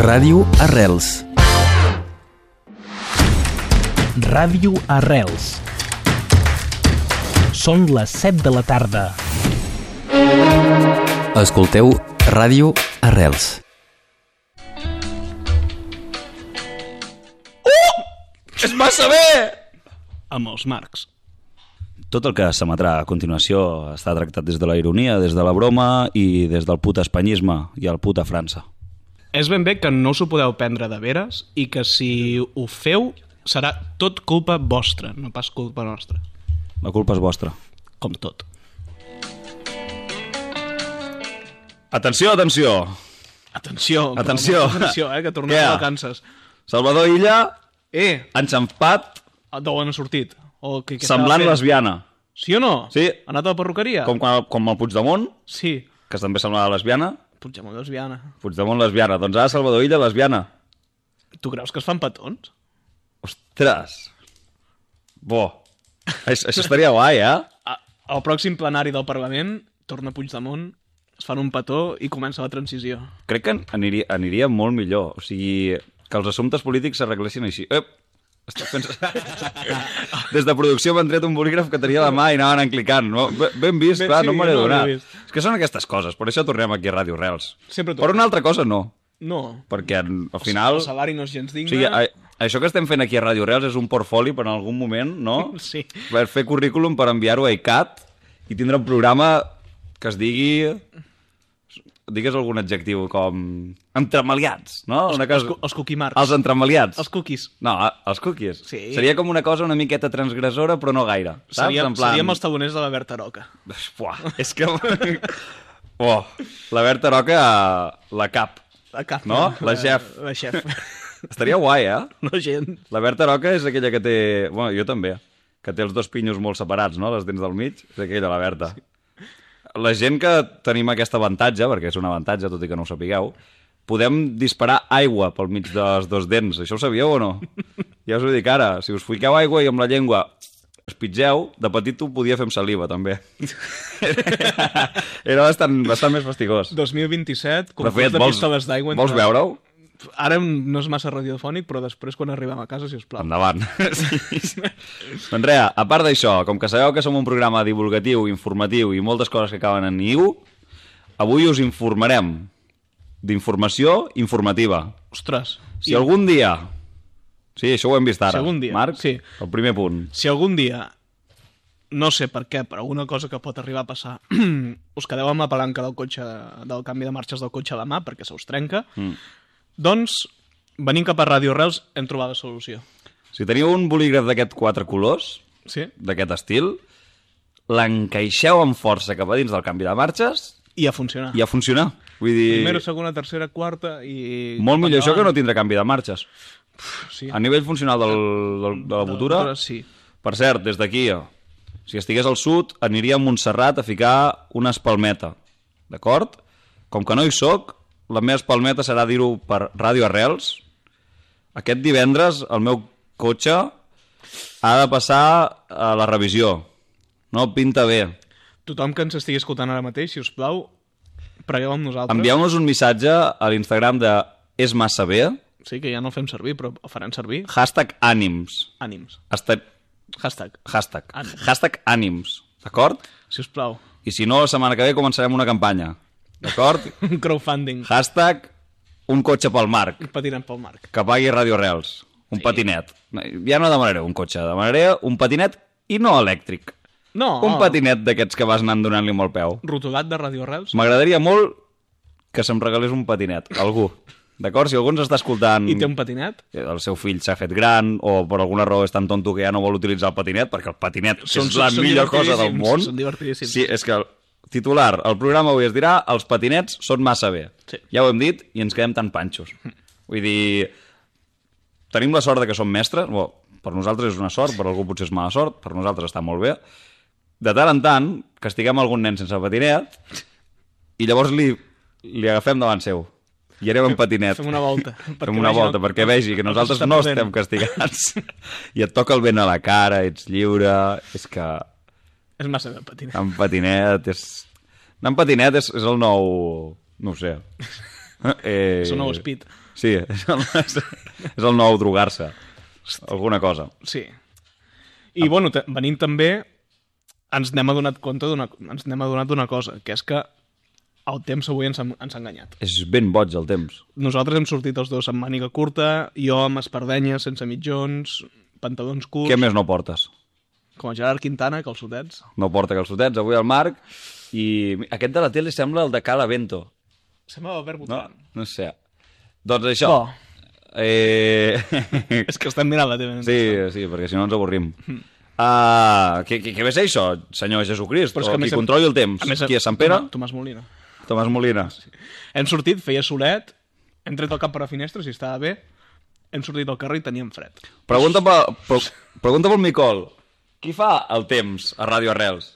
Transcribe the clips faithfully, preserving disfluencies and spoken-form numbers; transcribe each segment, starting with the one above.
Ràdio Arrels. Ràdio Arrels. Són les set de la tarda. Escolteu Ràdio Arrels. Oh! És massa bé! Amb els Marcs. Tot el que s'emetrà a continuació està tractat des de la ironia, des de la broma i des del puta espanyisme i el puta França. És ben bé que no us ho podeu prendre de veres i que si ho feu serà tot culpa vostra, no pas culpa nostra. La culpa és vostra. Com tot. Atenció, atenció! Atenció, Atenció. atenció, eh, que tornem Què? a vacances. Salvador Illa, Eh, enxampat, d'on ha sortit? O que, que semblant estava fent? lesbiana. Sí o no? Sí. Ha anat a la perruqueria? Com, quan- com el Puigdemont, Sí. que també semblava lesbiana. Puigdemont lesbiana. Puigdemont lesbiana. Doncs ara Salvador Illa lesbiana. Tu creus que es fan petons? Ostres! Bo. Això, això estaria guai, eh? A, al pròxim plenari del Parlament torna Puigdemont, es fan un petó i comença la transició. Crec que aniria, aniria molt millor. O sigui, que els assumptes polítics s'arreglessin així. Ep! Estàs pensant... Des de producció m'han tret un bolígraf que tenia a la mà i anaven enclicant. No? Ben vist, Ben, clar, sí, no me n'he no ho donat. he vist. És que són aquestes coses, per això tornem aquí a Ràdio Reals. Sempre Per una altra cosa, no. No. Perquè al final... El salari no és gens O digne. sigui, a, això que estem fent aquí a Ràdio Reals és un portfoli per en algun moment, no? Sí. Per fer currículum per enviar-ho a I C A T i tindre un programa que es digui... Digues algun adjectiu com... Entremaliats, no? Els, Una els, cosa... cu- els cookie-marks. Els entremaliats. Els cookies. No, els cookies. Sí. Seria com una cosa una miqueta transgressora, però no gaire. Saps? Seríem, En plan... seríem els taloners de la Berta Roca. Buah, és que... Oh, la Berta Roca, la cap. La cap. No? La xef. La xef. Estaria guai, eh? No gent. La Berta Roca és aquella que té... Bueno, jo també. Que té els dos pinyos molt separats, no? Les dents del mig. És aquella, la Berta. Sí. La gent que tenim aquest avantatge, perquè és un avantatge, tot i que no ho sapigueu, podem disparar aigua pel mig dels dos dents. Això ho sabíeu o no? Ja us ho dic ara. Si us fiqueu aigua i amb la llengua espitzeu, de petit ho podia fer amb saliva, també. Era bastant, bastant més fastigós. dos mil vint-i-set, De concurs fet, de vols, pistoles d'aigua. vols veure-ho? Ara no és massa radiofònic, però després quan arribem a casa, si us plau. Endavant. Sí. Doncs res, a part d'això, com que sabeu que som un programa divulgatiu, informatiu i moltes coses que acaben en iu, avui us informarem d'informació informativa. Ostres. Si I... algun dia... Sí, això ho hem vist ara. Si algun dia, Marc, sí. El primer punt. Si algun dia, no sé per què, però alguna cosa que pot arribar a passar, us quedeu amb la palanca del cotxe, del canvi de marxes del cotxe a la mà, perquè se us trenca, mm. doncs, venim cap a Ràdio Reals, hem trobat la solució. Si teniu un bolígraf d'aquest quatre colors, Sí? d'aquest estil, l'encaixeu amb força cap a dins del canvi de marxes I a funcionar. i a funcionar. Vull dir, Primera, segona, tercera, quarta i... molt millor això que no tindre canvi de marxes. Sí. A nivell funcional del, del, de la botura, Sí. per cert, des d'aquí, si estigués al sud, aniria a Montserrat a ficar una espalmeta, d'acord? Com que no hi soc, la meva espalmeta serà dir-ho per Ràdio Arrels. Aquest divendres el meu cotxe ha de passar a la revisió. No pinta bé. Tothom que ens estigui escoltant ara mateix, si us plau, pregueu amb nosaltres. Envieu-nos un missatge a l'Instagram de És massa bé, Sí, que ja no el fem servir, però el farem servir. hashtag ànims. Ànims. Hasta... Hashtag. Hashtag. Ànims. Hashtag ànims, d'acord? Si us plau. I si no, la setmana que ve començarem una campanya, d'acord? Un crowdfunding. Hashtag un cotxe pel Marc, Patinant pel Marc. que pagui Ràdio Reals. Un sí. patinet. Ja no demanaré un cotxe, demanaré un patinet i no elèctric. No. Un patinet d'aquests que vas anant donant-li amb el peu. Rotogat de Radio Reals. M'agradaria molt que se'm regalés un patinet, algú. D'acord? Si algú ens està escoltant... I té un patinet? El seu fill s'ha fet gran o per alguna raó és tan tonto que ja no vol utilitzar el patinet, perquè el patinet Són- és la són millor cosa del divertidíssims, món. són divertidíssims. Sí, és que el titular, el programa avui es dirà els patinets són massa bé. Sí. Ja ho hem dit i ens quedem tan panxos. Vull dir, tenim la sort de que som mestres. Bo, per nosaltres és una sort, per algú potser és mala sort, per nosaltres està molt bé. De tant en tant, castiguem algun nen sense patinet i llavors li, li agafem davant seu. I anem en patinet. Fem una volta. Fem una volta, perquè vegi que nosaltres no estem castigats. I et toca el vent a la cara, ets lliure... És que... És massa bé, patinet. Anar en patinet és... Anar en patinet és, és el nou... No ho sé. Eh, És el nou speed. Sí, és el, és, és el nou drogar-se. Alguna cosa. Sí. I, bueno, te, venint també, ens n'hem adonat compte d'una ens n'hem adonat d'una cosa, que és que el temps avui ens ha, ens ha enganyat. És ben boig el temps. Nosaltres hem sortit els dos amb màniga curta, jo amb espardenyes, sense mitjons, pantalons curts... Què més no portes? Com el Gerard Quintana, calçotets. No porta calçotets, avui el Marc, i aquest de la tele sembla el de Cala Vento. Sembla Albert No? Botran. No sé. Doncs això. Bo. Eh... És que estem mirant la teva. Sí, sí, perquè si no ens avorrim. Uh, què, què, què ve ser això, senyor Jesucrist? Però és O que a qui més- controli el temps? A més, Qui és Sant Pere? Tomàs, Tomàs Molina. Tomàs Molina. Hem sortit, feia solet, hem tret el cap per la finestra, si estava bé, hem sortit al carrer i teníem fred. Pregunta pel, pre, pregunta pel Micol. Qui fa el temps a Ràdio Arrels?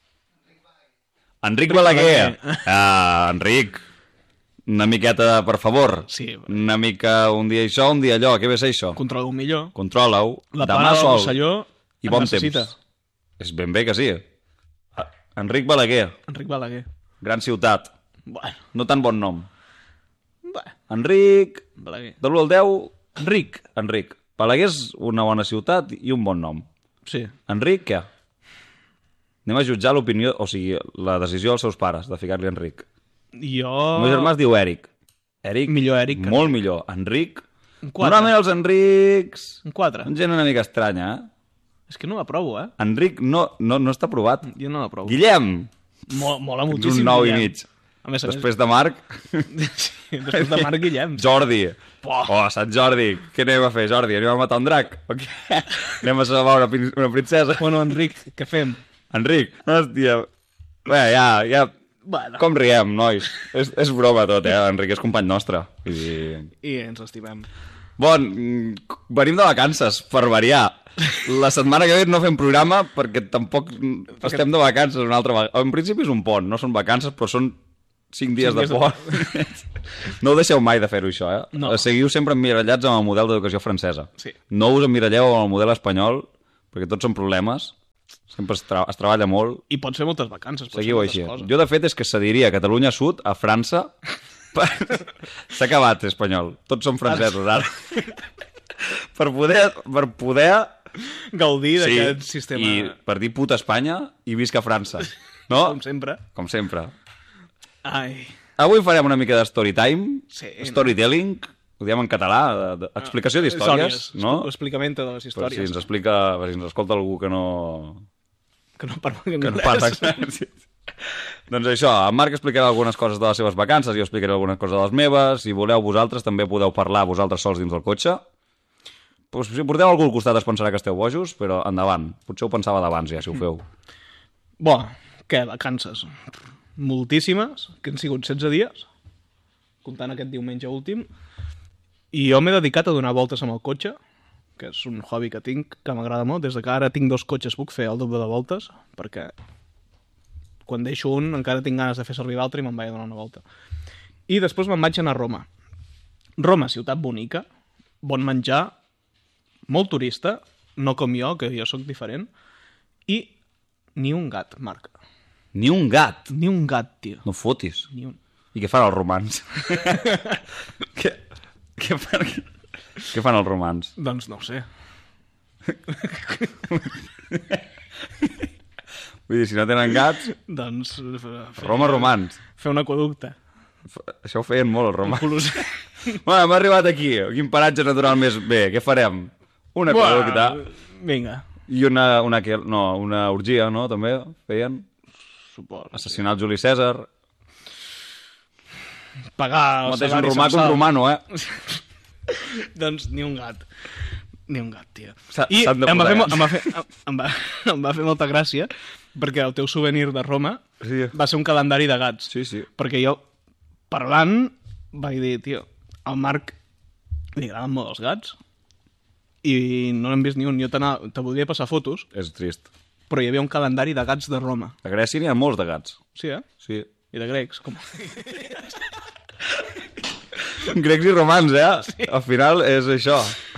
Enric Balaguer. Ah, Enric. Una miqueta, per favor. Sí. Una mica un dia això, un dia allò. Què ve ser això? Controla-ho millor. Controla-ho. La Demà plana del sol. Rosselló I en bon necessita. temps. És ben bé que sí. Ah, Enric Balaguer. Enric Balaguer. Gran ciutat. Bueno, No tan bon nom. bueno, Enric... Balaguer. De l'u al deu... Enric. Enric. Balaguer és una bona ciutat i un bon nom. Sí. Enric, què? Anem a jutjar l'opinió, o sigui, la decisió dels seus pares de ficar-li Enric. Jo... El meu germà es diu Eric. Eric, Millor Eric que molt millor. Enric... Un quatre. Normalment els Enrics... Un quatre. Gent una mica estranya, eh? És que no l'aprovo, eh? Enric no, no, no està aprovat. Jo no l'aprovo. Guillem! Mo mola Ets moltíssim. un nou i Guillem. mig. A més a Després de Marc... més... Sí, després de Marc Guillem. Jordi. Poh. Oh, Sant Jordi. Què anem a fer, Jordi? Anem a matar un drac? O què? Anem a salvar una, prin- una princesa? Bueno, Enric, què fem? Enric, hòstia... Bé, ja, ja... Bueno. Com riem, nois. És, és broma tot, eh? Enric és company nostre. I... I ens estimem. Bon, mm, venim de vacances, per variar. La setmana que ve no fem programa perquè tampoc estem de vacances una altra vegada. En principi és un pont, no són vacances, però són cinc dies Cinc de dies de pont. No ho deixeu mai de fer-ho, això, eh? No. Seguiu sempre emmirallats amb el model d'educació francesa. Sí. No us emmiralleu amb el model espanyol, perquè tots són problemes. Sempre es, tra es treballa molt. I pots fer moltes vacances. pots Seguiu fer així. moltes coses. Jo, de fet, és que cediria Catalunya Sud a França. Per... S'ha acabat, espanyol. Tots són francesos, ara. per poder... Per poder... Gaudir Sí, d'aquest sistema. i per dir puta Espanya i visca França. No? Com sempre. Com sempre. Ai. Avui farem una mica de story time. Sí, Storytelling. Ho diem en català. De, de, explicació d'històries, no? L'explicament de les Per històries. si ens explica... Per si ens escolta algú que no... Que no parla que no anglès. parla sí. Doncs això, en Marc explicarà algunes coses de les seves vacances, jo explicaré algunes coses de les meves. Si voleu vosaltres, també podeu parlar vosaltres sols dins del cotxe. Pues, si porteu algú al costat es pensarà que esteu bojos, però endavant. Potser ho pensava d'abans ja, si ho feu. Bo, què, vacances? Moltíssimes, que han sigut setze dies, comptant aquest diumenge últim, i jo m'he dedicat a donar voltes amb el cotxe, que és un hobby que tinc, que m'agrada molt. Des de que ara tinc dos cotxes puc fer el doble de voltes, perquè quan deixo un encara tinc ganes de fer servir l'altre i me'n vaig a donar una volta. I després me'n vaig anar a Roma. Roma, ciutat bonica, bon menjar, molt turista, no com jo, que jo sóc diferent, i ni un gat, Marc. Ni un gat. Ni un gat, tio. No fotis. Ni un... I què fan els romans? què, què, fan, què fan els romans? Doncs no ho sé. Vull dir, si no tenen gats, Doncs... Fer, Roma romans. Fer un aqueducte. F- Això ho feien molt els romans. Colosser. Bueno, hem arribat aquí. Quin paratge natural més bé. Què farem? Una aqueducte. Vinga, I una, una, que- no, una orgia, no? També feien. suposo. Assassinar el Juli Cèsar. Pagar el Mateix un salari romà que un censal. romano, eh? Doncs ni un gat. Ni un gat, tio. S'ha- I s'han de em va, fer, posar mo- em, va fer, em, va, em va fer molta gràcia perquè el teu souvenir de Roma Sí. va ser un calendari de gats. Sí, sí. Perquè jo, parlant, vaig dir, tio, al Marc li agraden molt els gats i no n'hem vist ni un. Jo te, te volia passar fotos, És trist. però hi havia un calendari de gats de Roma. A Grècia n'hi ha molts de gats. Sí, eh? Sí. I de grecs, com... Grecs i romans, eh? Sí. Al final és això.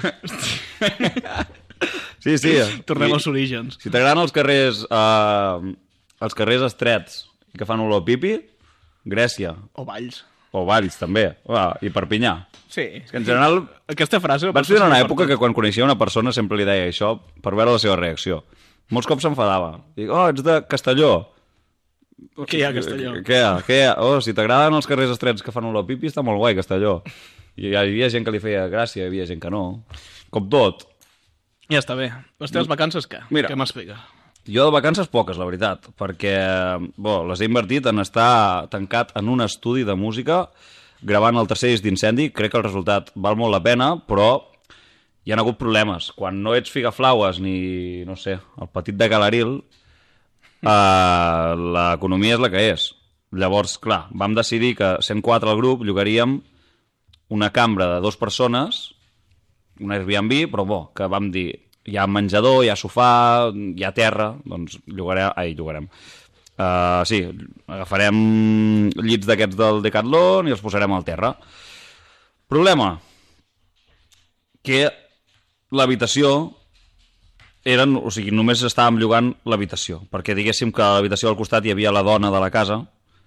Sí, sí. Tornem I, als orígens. si t'agraden els carrers eh, els carrers estrets i que fan olor a pipi, Grècia. O valls. O Valls, també. Ah, I Perpinyà. Sí. És que en general... Aquesta frase... Vaig viure una època que quan coneixia una persona sempre li deia això per veure la seva reacció. Molts cops s'enfadava. Dic, oh, ets de Castelló. Què hi ha a Castelló? Què hi ha? Què hi ha? Oh, si t'agraden els carrers estrets que fan olor a pipi, està molt guai, Castelló. I hi havia gent que li feia gràcia, hi havia gent que no. Com tot. Ja està bé. Les teves vacances, què? Mira. Què m'explica? Jo de vacances poques, la veritat, perquè bo, les he invertit en estar tancat en un estudi de música gravant el tercer disc d'Incendi. Crec que el resultat val molt la pena, però hi ha hagut problemes. Quan no ets Figaflaues ni, no sé, el petit de Galaril, eh, l'economia és la que és. Llavors, clar, vam decidir que sent quatre al grup llogaríem una cambra de dues persones, un Airbnb, però bo, que vam dir, hi ha menjador, hi ha sofà, hi ha terra, doncs llogarem, ai, llogarem. Uh, sí, agafarem llits d'aquests del Decathlon i els posarem al terra. Problema, que l'habitació eren, o sigui, només estàvem llogant l'habitació, perquè diguéssim que a l'habitació al costat hi havia la dona de la casa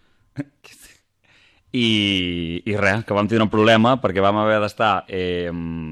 i, i res, que vam tenir un problema perquè vam haver d'estar eh,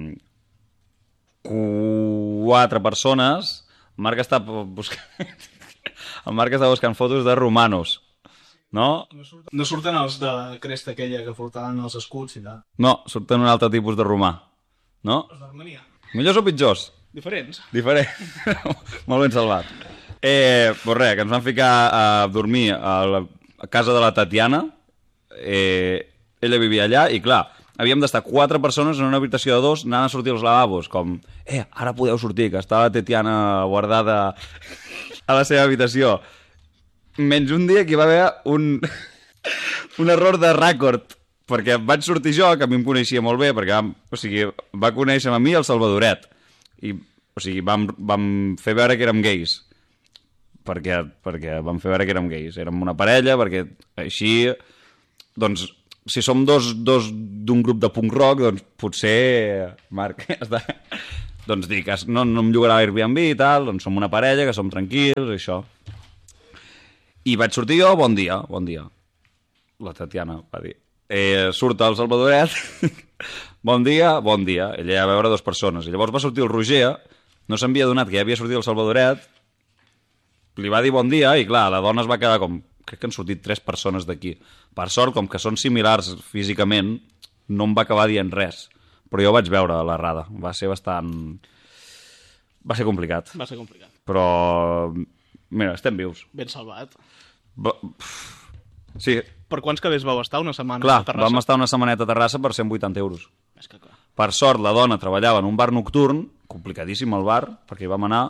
quatre persones. El Marc està buscant el Marc està buscant fotos de romanos, no? No surten els de la cresta aquella que portaven els escuts i tal. No, surten un altre tipus de romà, no? Els d'Armenia. Millors o pitjors? Diferents. Diferents. Molt ben salvat. Eh, pues res, que ens vam ficar a dormir a la a casa de la Tatiana. Eh, ella vivia allà i, clar, havíem d'estar quatre persones en una habitació de dos anant a sortir als lavabos, com, eh, ara podeu sortir, que està la Tatiana guardada a la seva habitació. Menys un dia que hi va haver un, un error de rècord, perquè vaig sortir jo, que a mi em coneixia molt bé, perquè vam, o sigui, va conèixer a mi el Salvadoret, i, o sigui, vam, vam fer veure que érem gais, perquè, perquè vam fer veure que érem gais. Érem una parella, perquè així, doncs, si som dos, dos d'un grup de punk rock, doncs potser, Marc, està... doncs dic, no, no em llogarà l'Airbnb i tal, doncs som una parella, que som tranquils, i això. I vaig sortir jo, bon dia, bon dia. La Tatiana va dir. Eh, surt el Salvadoret, bon dia, bon dia. Ella ja va veure dues persones. I llavors va sortir el Roger, no s'havia donat que ja havia sortit el Salvadoret, li va dir bon dia, i clar, la dona es va quedar com... Crec que han sortit tres persones d'aquí. Per sort, com que són similars físicament, no em va acabar dient res. Però jo vaig veure l'errada. Va ser bastant... Va ser complicat. Va ser complicat. Però... Mira, estem vius. Ben salvat. Va... Sí. Per quants calés vau estar una setmana clar, a Terrassa? vam estar una setmaneta a Terrassa per cent vuitanta euros. És que clar. Per sort, la dona treballava en un bar nocturn, complicadíssim el bar, perquè hi vam anar,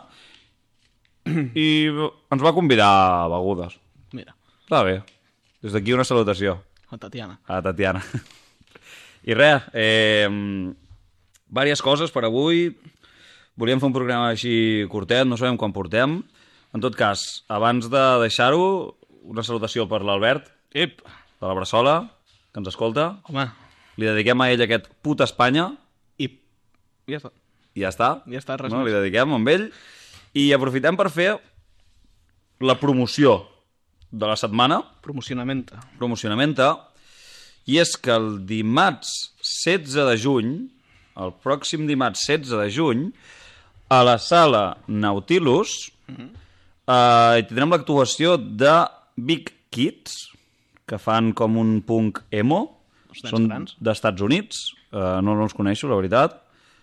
i ens va convidar a begudes. Mira. Està bé. Des d'aquí una salutació. A Tatiana. A Tatiana. I res, eh, diverses coses per avui. Volíem fer un programa així curtet, no sabem quan portem. En tot cas, abans de deixar-ho, una salutació per l'Albert, Ep. de la Bressola, que ens escolta. Home. Li dediquem a ell aquest Puta Espanya. I ja està. I ja està. Ja està, res no? més. Li dediquem amb ell. I aprofitem per fer la promoció de la setmana. Promocionamenta. Promocionamenta. I és que el dimarts setze de juny, el pròxim dimarts setze de juny, a la sala Nautilus, uh-huh. eh, tindrem l'actuació de Big Kids, que fan com un punk emo. Són d'Estats Units, eh, no, no els coneixo, la veritat.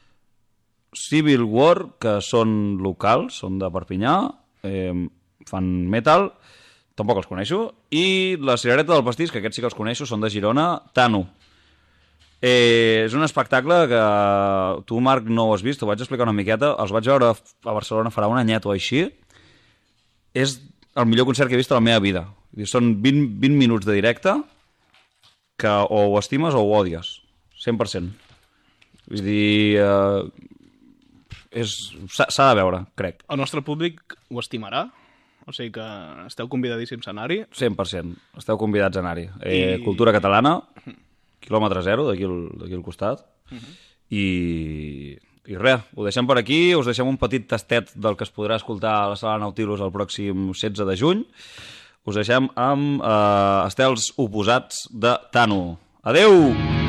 Civil War, que són locals, són de Perpinyà, eh, fan metal, tampoc els coneixo. I la Cirereta del Pastís, que aquests sí que els coneixo, són de Girona, Tano. Eh, és un espectacle que tu, Marc, no ho has vist, t'ho vaig explicar una miqueta, els vaig veure a Barcelona farà un anyet o així. És el millor concert que he vist a la meva vida. Són vint, vint minuts de directe que o ho estimes o ho odies, cent per cent. Vull dir, eh, s'ha de veure, crec. El nostre públic ho estimarà? O sigui que esteu convidadíssims a anar-hi? cent per cent, esteu convidats a anar-hi. Eh, I... Cultura catalana, quilòmetre zero, d'aquí al, d'aquí al costat. Uh-huh. I, I res, ho deixem per aquí, us deixem un petit tastet del que es podrà escoltar a la sala Nautilus el pròxim setze de juny. Us deixem amb eh, estels oposats de Tano. Adeu!